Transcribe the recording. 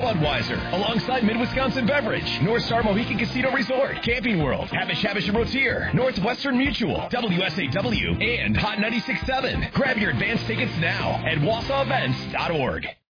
Budweiser, alongside Mid-Wisconsin Beverage, North Star Mohican Casino Resort, Camping World, Habish and Rotier, Northwestern Mutual, WSAW, and Hot 96.7. Grab your advance tickets now at WausauEvents.org.